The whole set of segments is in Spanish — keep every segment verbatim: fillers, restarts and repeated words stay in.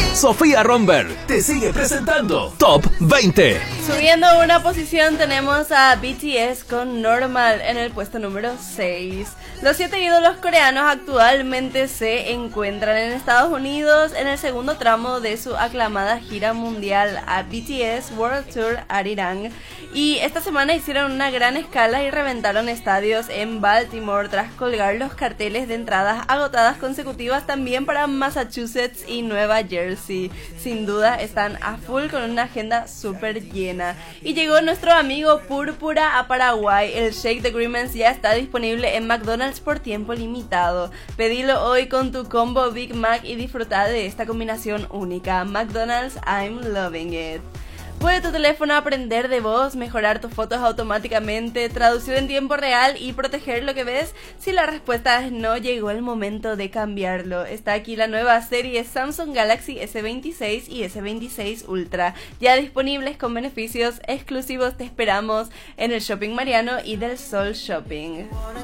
Sofía Romberg te sigue presentando Top veinte. Subiendo una posición tenemos a B T S con Normal en el puesto número seis. Los siete ídolos coreanos actualmente se encuentran en Estados Unidos en el segundo tramo de su aclamada gira mundial a B T S World Tour Arirang. Y esta semana hicieron una gran escala y reventaron estadios en Baltimore tras colgar los carteles de entradas agotadas consecutivas también para Massachusetts y Nueva Jersey. Sin duda están a full con una agenda súper llena. Y llegó nuestro amigo Púrpura a Paraguay. El Shake the Agreements ya está disponible en McDonald's por tiempo limitado. Pedilo hoy con tu combo Big Mac y disfruta de esta combinación única. McDonald's, I'm loving it. Puede tu teléfono aprender de voz, mejorar tus fotos automáticamente, traducir en tiempo real y proteger lo que ves? Si la respuesta es no, llegó el momento de cambiarlo. Está aquí la nueva serie Samsung Galaxy S veintiséis y S veintiséis Ultra, ya disponibles con beneficios exclusivos. Te esperamos en el Shopping Mariano y del Sol Shopping.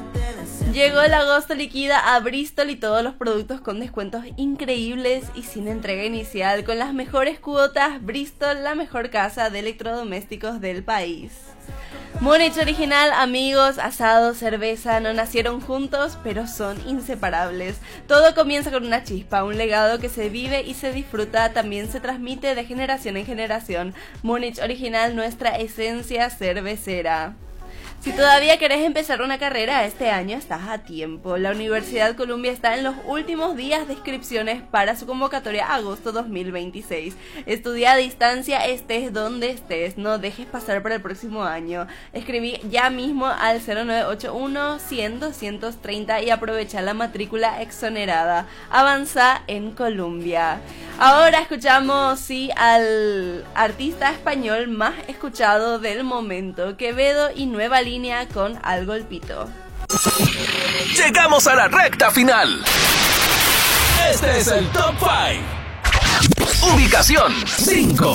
Llegó el agosto liquida a Bristol y todos los productos con descuentos increíbles y sin entrega inicial. Con las mejores cuotas, Bristol, la mejor casa de electrodomésticos del país. Múnich Original, amigos, asado, cerveza, no nacieron juntos, pero son inseparables. Todo comienza con una chispa, un legado que se vive y se disfruta, también se transmite de generación en generación. Múnich Original, nuestra esencia cervecera. Si todavía querés empezar una carrera este año, estás a tiempo. La Universidad Columbia está en los últimos días de inscripciones para su convocatoria agosto dos mil veintiséis. Estudia a distancia, estés donde estés. No dejes pasar para el próximo año. Escribí ya mismo al cero nueve ocho uno, cien, doscientos treinta y aprovecha la matrícula exonerada. Avanza en Columbia. Ahora escuchamos, sí, al artista español más escuchado del momento, Quevedo y Nueva Línea con Al Golpito. Llegamos a la recta final. Este es el Top cinco. Ubicación cinco.